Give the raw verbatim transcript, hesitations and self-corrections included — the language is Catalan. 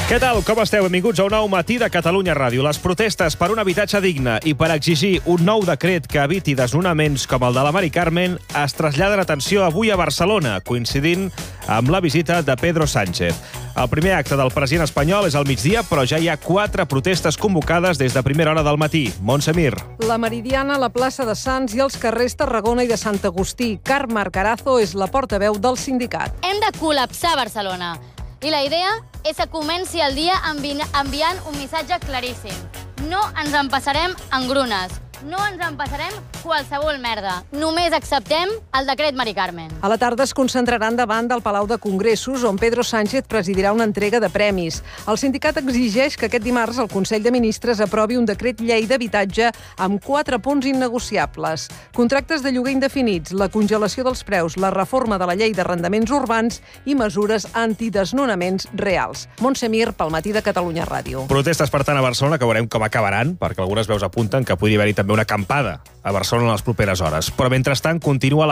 Què tal? Com esteu? Benvinguts a un nou matí de Catalunya Ràdio. Les protestes per un habitatge digne i per exigir un nou decret que eviti desnonaments com el de la Mari Carmen es traslladen atenció avui a Barcelona, coincidint amb la visita de Pedro Sánchez. El primer acte del president espanyol és al migdia, però ja hi ha quatre protestes convocades des de primera hora del matí. Montse Mir. La Meridiana, la plaça de Sants i els carrers Tarragona i de Sant Agustí. Carme Carazo és la portaveu del sindicat. Hem de col·lapsar Barcelona. I la idea és que comenci el dia envi enviant un missatge claríssim. No ens empassarem engrunes. No ens empassarem qualsevol merda. Només acceptem el decret Mari Carmen. A la tarda es concentraran davant del Palau de Congressos, on Pedro Sánchez presidirà una entrega de premis. El sindicat exigeix que aquest dimarts el Consell de Ministres aprovi un decret llei d'habitatge amb quatre punts innegociables. Contractes de lloguer indefinits, la congelació dels preus, la reforma de la llei d'arrendaments urbans i mesures antidesnonaments reals. Montse Mir, pel matí de Catalunya Ràdio. Protestes, per tant, a Barcelona, que veurem com acabaran, perquè algunes veus apunten que podria haver-hi també una acampada a Barcelona en les properes hores. Però, mentrestant, continua la